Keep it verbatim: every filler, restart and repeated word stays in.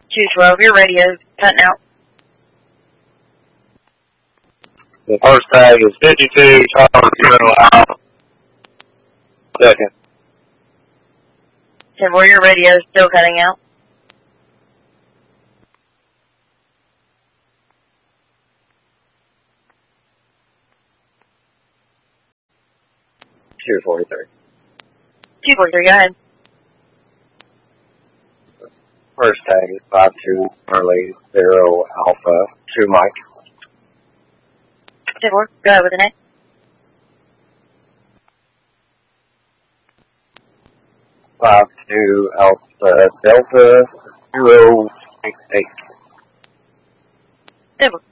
two twelve, your radio's cutting out. The first tag is fifty-two, Charlie Zero Alpha. Second. ten four, your radio's still cutting out. two forty-three. two forty-three, go ahead. First tag is five two, Charlie Zero Alpha, two Mike. ten four, go ahead with the next. five two Alpha Delta, zero six eight. ten four.